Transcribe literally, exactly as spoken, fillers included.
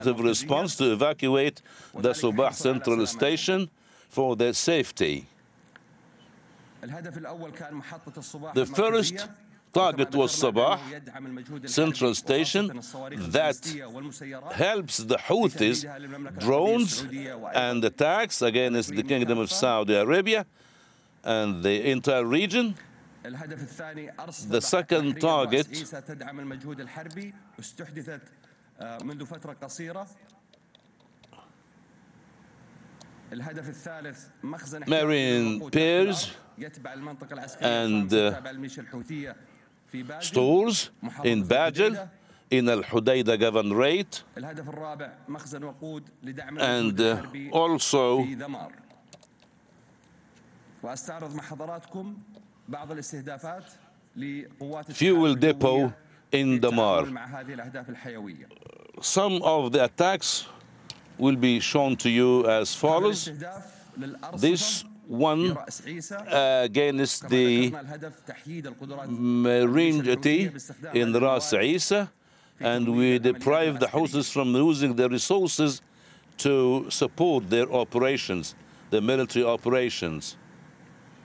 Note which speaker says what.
Speaker 1: response to evacuate the Sabah Central Station for their safety. The first target was Sabah Central Station that helps the Houthis drones and attacks against the Kingdom of Saudi Arabia and the entire region. The second target marine piers and uh, stores in Bajal, in Al Hudaydah Governorate, and uh, also fuel depot in Damar. Some of the attacks will be shown to you as follows. This one uh, against the marine jetty in Ras Isa, and we deprive the Houthis from using their resources to support their operations, their military operations.